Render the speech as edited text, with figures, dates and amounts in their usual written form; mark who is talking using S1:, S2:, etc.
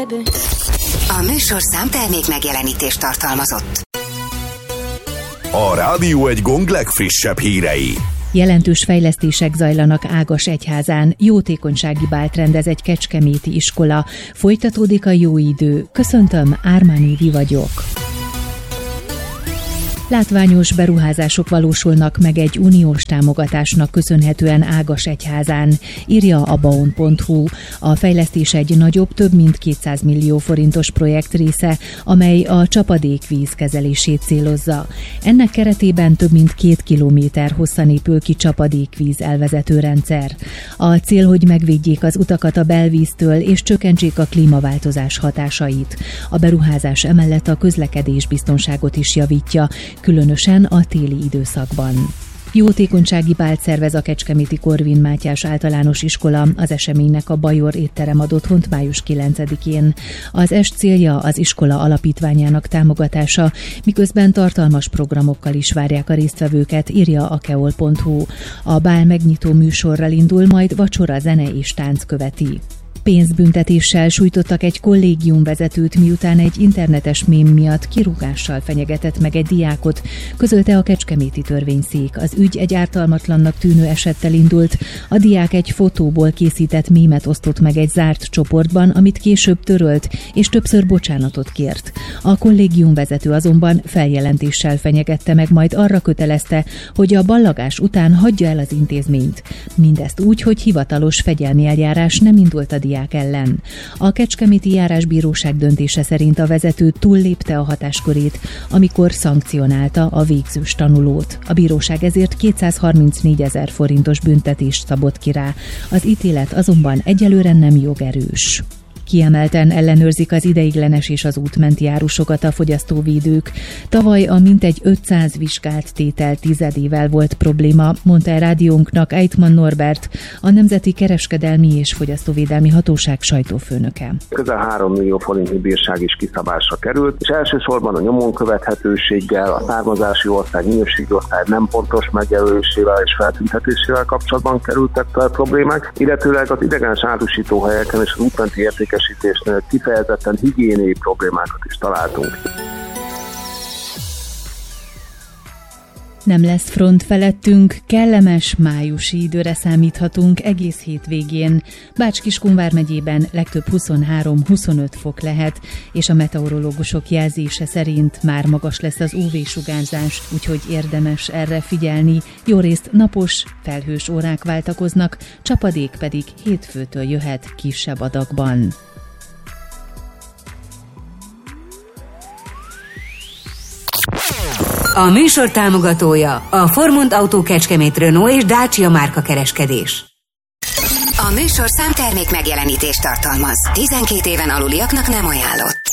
S1: baby.
S2: A műsorszám termék megjelenítést tartalmazott.
S3: A Rádió Egy Gong legfrissebb hírei.
S4: Jelentős fejlesztések zajlanak Ágasegyházán, jótékonysági bált rendez egy kecskeméti iskola. Folytatódik a jó idő. Köszöntöm, Ármán Évi vagyok. Látványos beruházások valósulnak meg egy uniós támogatásnak köszönhetően Ágasegyházán, írja a baon.hu. A fejlesztés egy nagyobb, több mint 200 millió forintos projekt része, amely a csapadékvíz kezelését célozza. Ennek keretében több mint 2 kilométer hosszan épül ki csapadékvíz elvezető rendszer. A cél, hogy megvédjék az utakat a belvíztől és csökkentsék a klímaváltozás hatásait. A beruházás emellett a közlekedésbiztonságot is javítja, különösen a téli időszakban. Jótékonysági bált szervez a kecskeméti Korvin Mátyás általános iskola. Az eseménynek a Bajor étterem ad otthont május 9-én. Az est célja az iskola alapítványának támogatása, miközben tartalmas programokkal is várják a résztvevőket, írja a keol.hu. A bál megnyitó műsorral indul, majd vacsora, zene és tánc követi. Pénzbüntetéssel sújtottak egy kollégiumvezetőt, miután egy internetes mém miatt kirúgással fenyegetett meg egy diákot, közölte a kecskeméti törvényszék. Az ügy egy ártalmatlannak tűnő esettel indult. A diák egy fotóból készített mémet osztott meg egy zárt csoportban, amit később törölt, és többször bocsánatot kért. A kollégiumvezető azonban feljelentéssel fenyegette meg, majd arra kötelezte, hogy a ballagás után hagyja el az intézményt. Mindezt úgy, hogy hivatalos fegyelmi eljárás nem indult a diák ellen. A kecskeméti járásbíróság döntése szerint a vezető túllépte a hatáskörét, amikor szankcionálta a végzős tanulót. A bíróság ezért 234 000 forintos büntetést szabott ki rá. Az ítélet azonban egyelőre nem jogerős. Kiemelten ellenőrzik az ideiglenes és az útmenti járusokat a fogyasztóvédők. Tavaly a mintegy 500 vizsgált tétel tizedével volt probléma, mondta a rádiónknak Eitman Norbert, a Nemzeti Kereskedelmi és Fogyasztóvédelmi Hatóság sajtófőnöke.
S5: Közel 3 millió forintnyi bírság is kiszabásra került, és elsősorban a nyomon követhetőséggel, a származási ország, minőségi ország nem pontos megjelölésével és feltüntetésével kapcsolatban kerültek fel problémák, illetőleg az ideiglenes árusítóhelyeken és az útmenti értékesítésnél kifejezetten higiéniai problémákat is találtunk.
S4: Nem lesz front felettünk, kellemes májusi időre számíthatunk egész hétvégén. Bács-Kiskun vármegyében legtöbb 23-25 fok lehet, és a meteorológusok jelzése szerint már magas lesz az UV-sugárzás, úgyhogy érdemes erre figyelni. Jórészt napos, felhős órák váltakoznak, csapadék pedig hétfőtől jöhet kisebb adagban.
S2: A műsor támogatója a Formund Autó Kecskemét, Renault és Dacia márka kereskedés. A műsorszám termék megjelenítést tartalmaz. 12 éven aluliaknak nem ajánlott.